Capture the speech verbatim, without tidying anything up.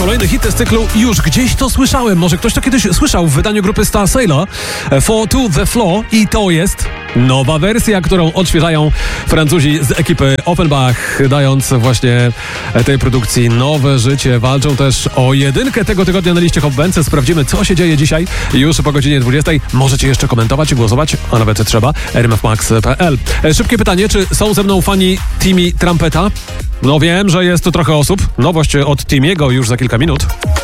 Kolejny hit z cyklu Już gdzieś to słyszałem. Może ktoś to kiedyś słyszał w wydaniu grupy Star Sailor. Fall to the Floor. I to jest nowa wersja, którą odświeżają Francuzi z ekipy Offenbach, dając właśnie tej produkcji nowe życie. Walczą też o jedynkę tego tygodnia na liście Hot Bence. Sprawdzimy, co się dzieje dzisiaj już po godzinie dwudziestej. Możecie jeszcze komentować i głosować, a nawet trzeba. r m f max kropka p l. Szybkie pytanie, czy są ze mną fani Timmy Trumpeta? No wiem, że jest to trochę osób. Nowość od Timiego już za kilka minut.